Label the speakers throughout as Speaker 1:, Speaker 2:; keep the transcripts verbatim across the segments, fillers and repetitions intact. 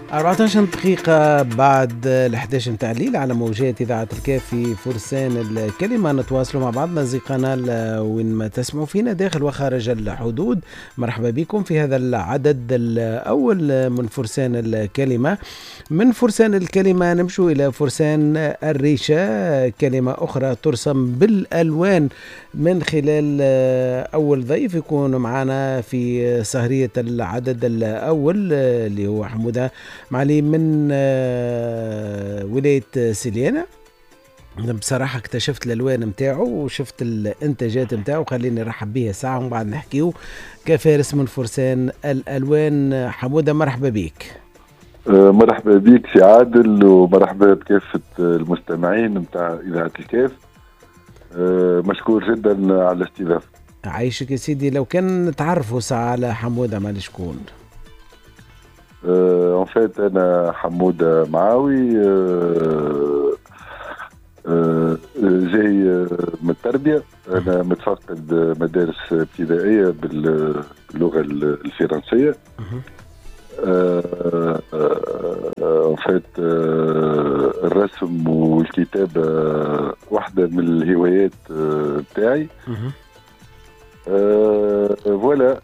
Speaker 1: أربعة عشر دقيقة بعد الحداش متاع الليل على موجات إذاعة الكاف في فرسان الكلمة. نتواصلوا مع بعضنا زي قناة وين ما تسمعوا فينا داخل وخارج الحدود. مرحبا بكم في هذا العدد الأول من فرسان الكلمة. من فرسان الكلمة نمشوا إلى فرسان الريشة، كلمة أخرى ترسم بالألوان من خلال أول ضيف يكون معنا في سهرية العدد الأول اللي هو حمودة معلي من ولاية سليانة. بصراحة اكتشفت الألوان متاعه وشفت الانتاجات متاعه، خليني نرحب بيه ساعة وبعد نحكيه كفارس من فرسان الألوان. حمودة مرحبا بيك.
Speaker 2: مرحبا بيك سي عادل، ومرحبا بكافة المستمعين متاع إذاعة الكاف. مشكور جدا على الاستضافة.
Speaker 1: عايشك يا سيدي. لو كان تعرفوا ساعة على حمودة مالي شكون؟
Speaker 2: ان فات انا حمودة معاوي، جاي من التربية. انا متفقد مدارس ابتدائية باللغة الفرنسية. ان فات الرسم والكتابة واحدة من الهوايات بتاعي. فوالا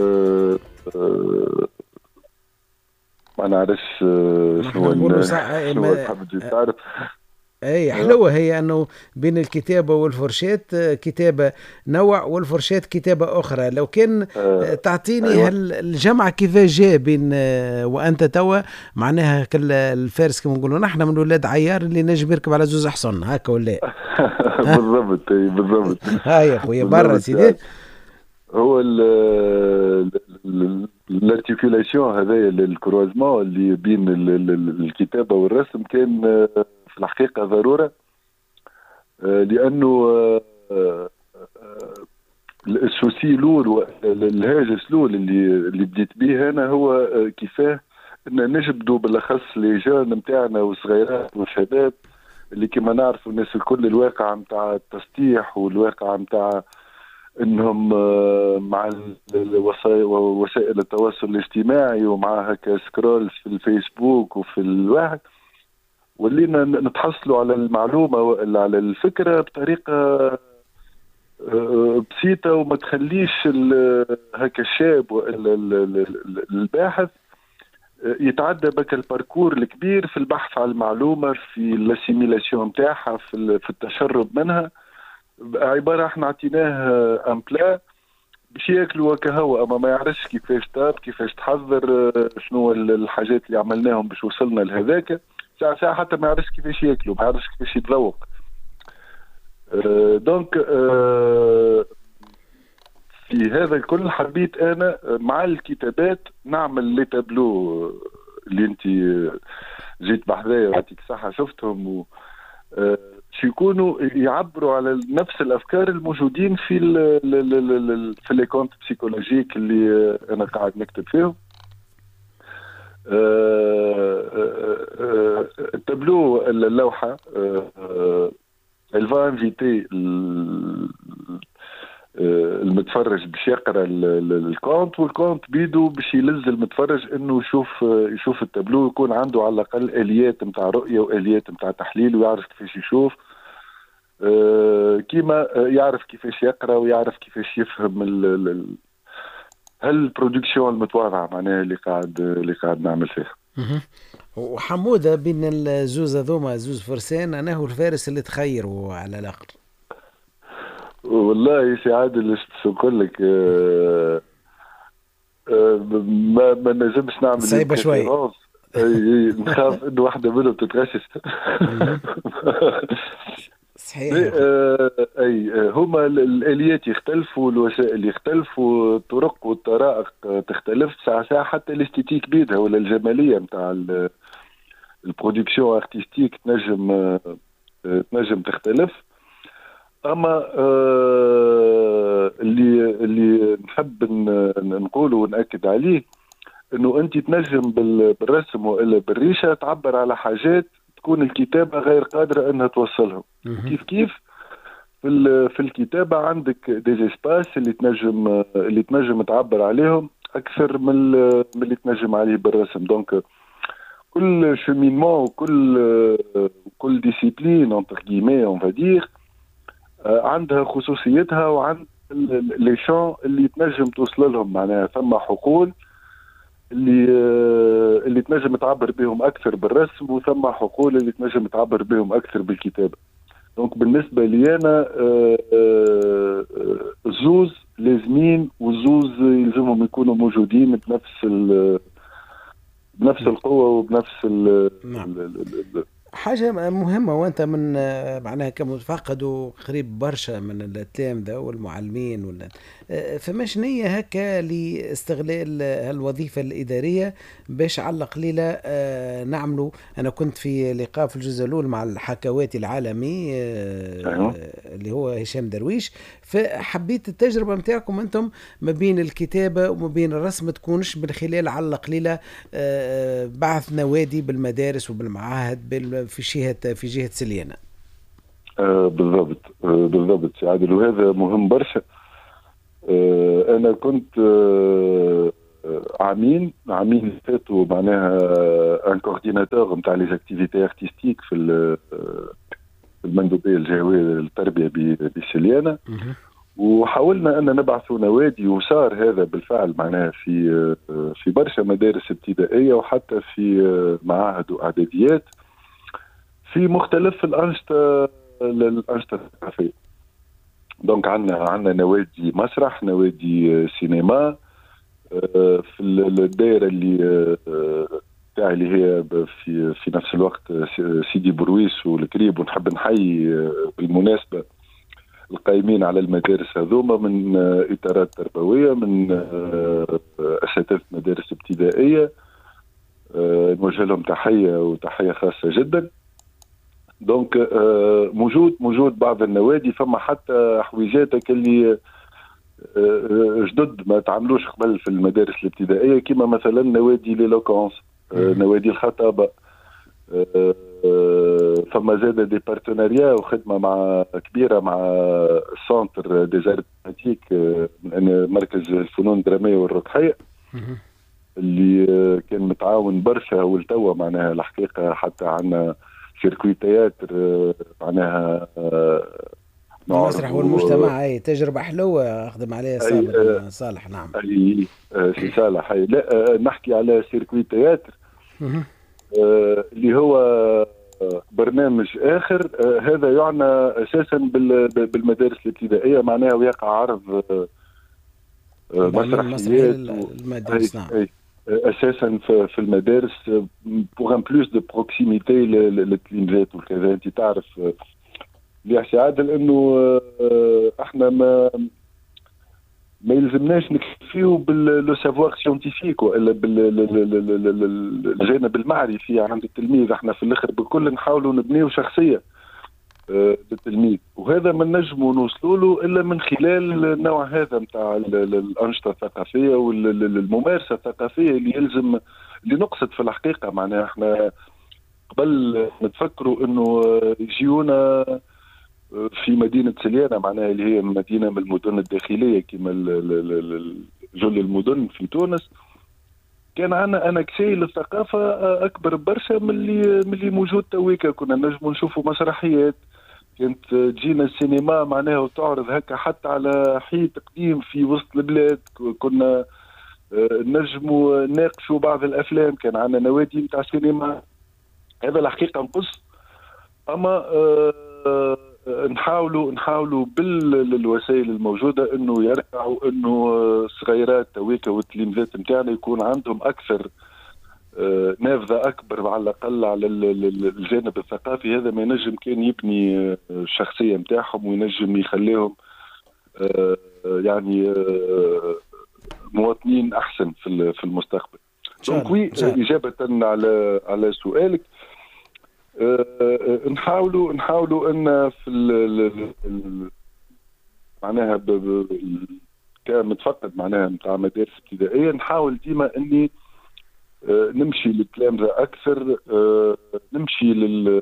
Speaker 2: ما نعرفش شنو شنو تحب تعرف.
Speaker 1: اي حلوة هي انه بين الكتابة والفرشاة كتابة نوع والفرشاة كتابة اخرى. لو كان آه تعطيني أيوة. هالجمع كيف جاء بين وانت توا معناها كالفارس كما نقولوا نحن من ولاد عيار اللي نجم يركب على زوز حصن هكا ولا؟
Speaker 2: بالضبط بالضبط.
Speaker 1: هاي يا خويا برا سيدي.
Speaker 2: هو الارتيكولاسيون هذايا الكروزمون اللي بين الكتابة والرسم كان في الحقيقة ضرورة، لأنه السوسي الأول الهاجس الأول اللي اللي بديت به أنا هو كيفاه أن نجبدوا بالأخص لي جون نتاعنا والصغيرات والشباب اللي كما نعرفوا الناس الكل الواقع نتاع التسطيح والواقع نتاع انهم مع وسائل التواصل الاجتماعي ومع هكا سكرولز في الفيسبوك وفي الواحد، ولينا نتحصلوا على المعلومة ولا على الفكرة بطريقة بسيطة وما تخليش هكا الشاب ولا الباحث يتعدى بك الباركور الكبير في البحث عن المعلومة، في الاسيميلاسيون نتاعها، في التشرب منها. عبارة احنا عطيناه امبلا باش ياكلوا وكهو، اما ما يعرفش كيفاش تاب كيفاش تحضر شنو الحاجات اللي عملناهم باش وصلنا لهذاك. ساعة ساعة حتى ما يعرفش كيفاش ياكلوا، ما يعرفش كيفاش يتذوق. أه دونك أه في هذا الكل حبيت انا مع الكتابات نعمل لي تابلو اللي انت جيت بحذايا ويعطيك الصحة شفتهم و أه يكونوا يعبروا على نفس الافكار الموجودين في ال ال في لي كونت بسيكولوجيك اللي انا قاعد نكتب فيهم. التابلو اللوحه الفا انفيتي المتفرج باش يقرا الكونت، والكونت بيدو باش يلز المتفرج انه يشوف يشوف التابلو، يكون عنده على الاقل اليات نتاع رؤيه واليات نتاع تحليل ويعرف كيفاش يشوف. أه كيما يعرف كيفاش يقرا ويعرف كيفاش يفهم ال هالبرودكسيون المتواضعه معناها اللي قاعد اللي قاعد نعمل فيها.
Speaker 1: وحموده بين الزوز هذوما زوز فرسان انا هو الفارس اللي تخيروا على الاخر.
Speaker 2: والله يا سي عادل اش نقول لك، أه أه ما ما نجمش نعمل
Speaker 1: صعيبه شوي.
Speaker 2: نخاف انه واحده منهم تتغشش.
Speaker 1: صحيح.
Speaker 2: اي هما الاليات يختلفوا، الوسائل يختلفوا، الطرق والطرائق تختلف ساعه ساعه، حتى الاستيتيك بيدها ولا الجماليه نتاع البرودكسيون ارتستيك تنجم تنجم تختلف. اما اللي اللي نحب نقوله ونأكد عليه انه انت تنجم بالرسم والا بالريشه تعبر على حاجات تكون الكتابه غير قادره انها توصلهم. كيف كيف في في الكتابه عندك دي اسباس اللي تنجم اللي تنجم تعبر عليهم اكثر من من اللي تنجم عليه بالرسم. دونك كل شمينمون وكل كل ديسيبلين انتر كيمي اون فادير عندها خصوصيتها وعند لي شون اللي تنجم توصل لهم. معناها ثم حقول اللي اللي تنجم تعبر بهم اكثر بالرسم، وثم حقول اللي تنجم تعبر بهم اكثر بالكتابه. دونك بالنسبه لي انا زوز لازمين، وزوز يلزمهم يكونوا موجودين بنفس بنفس القوه وبنفس ال
Speaker 1: نعم. حاجة مهمة، وأنت من معناها كمتفقد وقريب برشا من التلامذة والمعلمين ولا فماش نية هكا لاستغلال هالوظيفة الإدارية باش على القليلة نعملوا. أنا كنت في لقاء في الجزء الأول مع الحكواتي العالمي اللي هو هشام درويش، فحبيت التجربة متاعكم أنتم ما بين الكتابة وما بين الرسم تكونش من خلال على القليلة بعث نوادي بالمدارس وبالمعاهد في جهة في جهة سليانة.
Speaker 2: آه بالضبط آه بالضبط سي عادل، وهذا مهم برشا. آه أنا كنت آه عامين عامين فاتوا معناها ان كورديناتور نتاع لي زاكتيفيتي ارتستيك في المندوبية الجهوية للتربية بسليانة، وحاولنا أن نبعثوا نوادي، وصار هذا بالفعل معناها في في برشا مدارس ابتدائية وحتى في معاهد وإعداديات في مختلف الأنشطة الأنشطة الثقافية. دونك عندنا عندنا نوادي مسرح، نوادي سينما في الدائرة اللي تاعي اللي هي في في نفس الوقت سيدي برويس والكريب، ونحب نحيي بالمناسبة القائمين على المدارس هذوما من إطارات تربوية، من أساتذة مدارس ابتدائية، نوجه لهم تحية وتحية خاصة جدا. دونك موجود موجود بعض النوادي، فما حتى حويجاتك اللي جدد ما تعملوش قبل في المدارس الابتدائية، كما مثلا نوادي ليلوكونس، نوادي الخطابة. فما زاد دي بارتناريا وخدمه مع كبيره مع السونتر دي زارتيك من مركز الفنون الدراميه والرقحيه اللي كان متعاون برشا والتوا معناها الحقيقه حتى عندنا سيركوي تياتر معناها
Speaker 1: المسرح والمجتمع. اي تجربه حلوه اخدم عليها صابر صالح. نعم
Speaker 2: اي سي صالح. لا نحكي على سيركوي تياتر اللي هو برنامج آخر. هذا يعنى أساسا بالمدارس الابتدائية معناها ويقع عرض مسرحيات
Speaker 1: المدارس. نعم.
Speaker 2: أساسا في المدارس بوغ ان بلوس دو بروكسيميتي للتلاميذات وكذا. أنت تعرف اللي يحسي عادل أنه احنا ما ما يلزمناش نكفيو باللو سافوار سيونتيفيك والا بالجانب المعرفي عند التلميذ. احنا في الاخر بكل نحاولوا نبنيو شخصيه للتلميذ، وهذا ما نجموا نوصلوا له الا من خلال النوع هذا نتاع الانشطه الثقافيه والممارسه الثقافيه اللي يلزم اللي نقصد في الحقيقه. معناها احنا قبل نتفكروا انه يجيونا في مدينة سليانة معناها اللي هي مدينة من المدن الداخلية كما جل المدن في تونس، كان عندنا انكسي للثقافة أكبر برشا من اللي من اللي موجود تويكا. كنا نجموا نشوفوا مسرحيات، كانت تجينا السينما معناها وتعرض هكا حتى على حيط قديم في وسط البلاد. كنا نجموا نناقشوا بعض الأفلام، كان عندنا نوادي نتاع سينما. هذا الحقيقة نقص، أما نحاولوا نحاولوا بالوسائل الموجوده انه يرجعوا انه الصغيرات تويكا والتلاميذات نتاعنا يكون عندهم اكثر نافذه اكبر على الاقل على الجانب الثقافي. هذا ما ينجم كان يبني الشخصيه نتاعهم وينجم يخليهم يعني مواطنين احسن في في المستقبل. دونك وي اجابه على على سؤالك، أه نحاولوا نحاولوا ان في ال معناها كمتفقد معناها نتاع مدارس ابتدائيه نحاول ديما اني أه نمشي للتلامذه اكثر، أه نمشي لل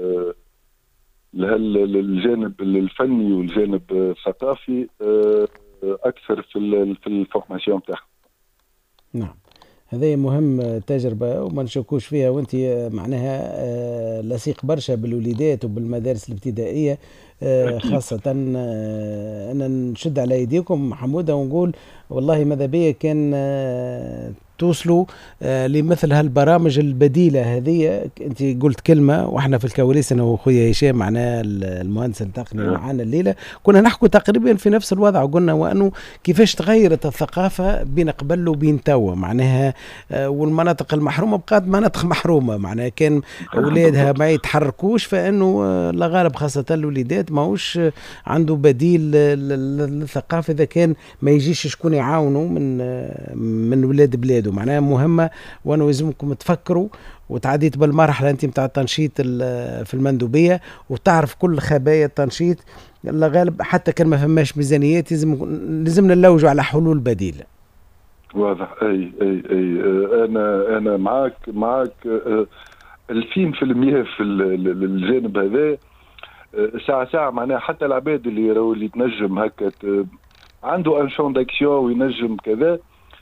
Speaker 2: للجانب الفني والجانب الثقافي أه اكثر في في الفورماسيون تاعهم.
Speaker 1: نعم. هذه مهم تجربة وما نشكوش فيها، وانت معناها آه، لصيق برشا بالوليدات وبالمدارس الابتدائية. آه،
Speaker 2: اكيد.
Speaker 1: خاصة آه، أنا نشد على أيديكم حمودة ونقول والله ماذا بيا كان آه، توصلوا آه، لمثل هالبرامج البديلة هذه. أنت قلت كلمة وإحنا في الكواليس أنا وأخويا هشام معناها المهندس التقني معنا الليلة كنا نحكوا تقريبا في نفس الوضع، وقلنا وأنه كيفاش تغيرت الثقافة بين قبل وبين توا معناها. آه، والمناطق المحرومة بقات مناطق محرومة معناها، كان أولادها ما يتحركوش، فإنه آه، لا غالب خاصة الوليدات ماهوش آه، عنده بديل للثقافة إذا كان ما يجيش شكون يعاونوا من آه، من ولاد بلاده معناها مهمة. وأنا لازمكم تفكروا وتعديت بالمرحلة أنت متاع التنشيط في المندوبية وتعرف كل خبايا التنشيط. لا غالب حتى كان ما فماش ميزانيات لازم لازمنا نلوجوا على حلول بديلة.
Speaker 2: واضح. اي اي اي آه، انا انا معاك معاك آه، ألفين في المية في الجانب هذا. آه، ساعة ساعة معناها حتى العباد اللي راهو اللي تنجم هكا عنده ان شون داكسيون وينجم كذا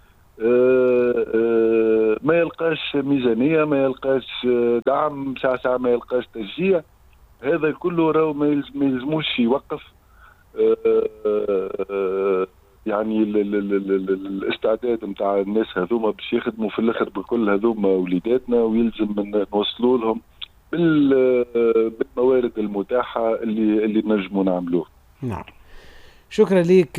Speaker 2: آه، آه، ما يلقاش ميزانية، ما يلقاش آه، دعم، ساعة ساعة ما يلقاش تشجيع. هذا كله راهو ما يلزموش يوقف. آه، آه، يعني ال ال ال ال ال الاستعداد نتاع الناس هذوما باش يخدموا في الاخر بكل هذوما وليداتنا، ويلزم نوصلوا لهم بالموارد المتاحه اللي اللي نجموا نعملوه.
Speaker 1: نعم. شكرا لك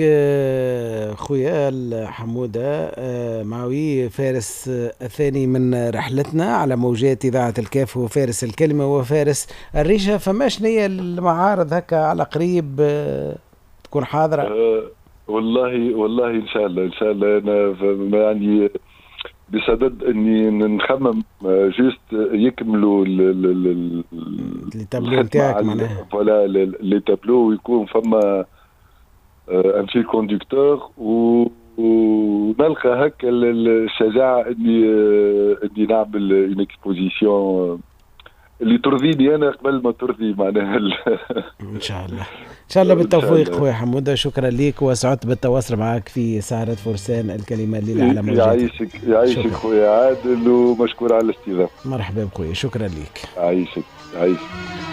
Speaker 1: خويا حمودة معوي، فارس الثاني من رحلتنا على موجات إذاعة الكاف، وفارس الكلمة وفارس الريشة. فماش نية المعارض هكا على قريب تكون حاضرة؟
Speaker 2: أه والله والله إن شاء الله إن شاء الله. أنا يعني بصدد اني نخمم جوست يكملوا
Speaker 1: لي تابلو نتاعك معناها
Speaker 2: فوالا لي تابلو، ويكون فما ان في كوندكتور ونلقى هكا الشجاعه اني اني نعمل اون اكسبوزيسيون اللي ترضيني انا قبل ما ترضي معناها
Speaker 1: ان شاء الله. ان شاء الله بالتوفيق خويا حموده. شكرا لك وسعدت بالتواصل معك في سهرة فرسان الكلمة الليلة على موجاتك.
Speaker 2: يعيشك يعيشك خويا عادل، ومشكور على الاستضافة.
Speaker 1: مرحبا بخويا، شكرا لك.
Speaker 2: يعيشك يعيشك.